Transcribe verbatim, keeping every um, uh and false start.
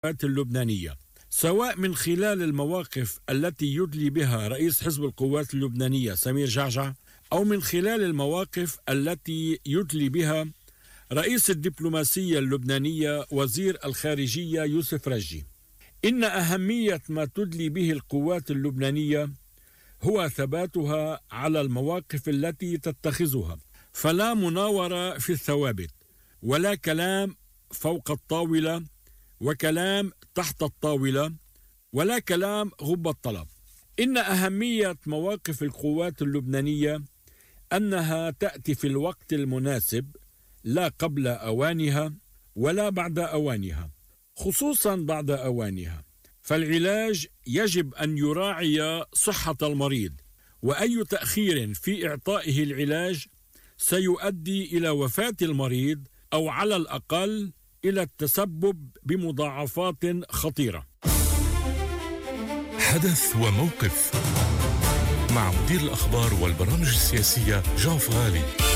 اللبنانية، سواء من خلال المواقف التي يدلي بها رئيس حزب القوات اللبنانية سمير جعجع، أو من خلال المواقف التي يدلي بها رئيس الدبلوماسية اللبنانية وزير الخارجية يوسف رجي. إن أهمية ما تدلي به القوات اللبنانية هو ثباتها على المواقف التي تتخذها، فلا مناورة في الثوابت، ولا كلام فوق الطاولة وكلام تحت الطاولة، ولا كلام غب الطلب. إن أهمية مواقف القوات اللبنانية أنها تأتي في الوقت المناسب، لا قبل أوانها ولا بعد أوانها، خصوصا بعد أوانها، فالعلاج يجب أن يراعي صحة المريض، وأي تأخير في إعطائه العلاج سيؤدي إلى وفاة المريض أو على الأقل إلى التسبب بمضاعفات خطيرة. حدث وموقف مع مدير الأخبار والبرامج السياسية جان فغالي.